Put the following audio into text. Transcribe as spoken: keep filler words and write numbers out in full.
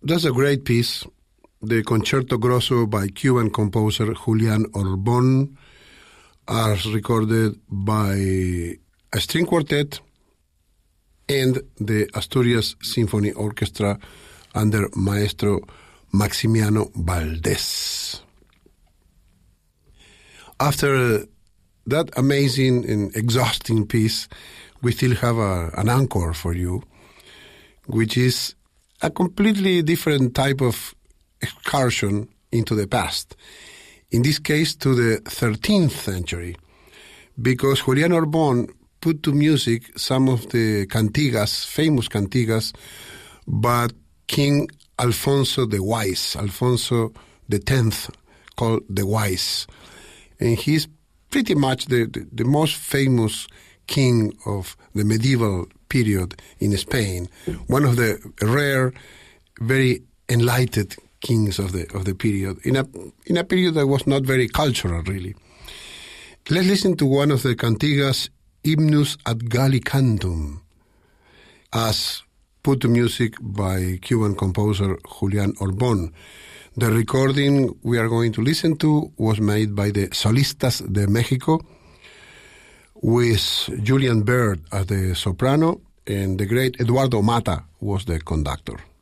that's a great piece, the Concerto Grosso by Cuban composer Julian Orbon, as recorded by a string quartet and the Asturias Symphony Orchestra under Maestro Maximiano Valdés. After that amazing and exhausting piece, we still have a, an encore for you, which is a completely different type of excursion into the past. In this case, to the thirteenth century, because Julian Orbon put to music some of the cantigas, famous cantigas, but King Alfonso the Wise, Alfonso the Tenth, called the Wise. And he's pretty much the, the, the most famous king of the medieval period in Spain, one of the rare, very enlightened kings of the of the period, in a in a period that was not very cultural, really. Let's listen to one of the cantigas, Hymnus ad Gallicantum, as put to music by Cuban composer Julian Orbon. The recording we are going to listen to was made by the Solistas de Mexico, with Julian Baird as the soprano, and the great Eduardo Mata was the conductor.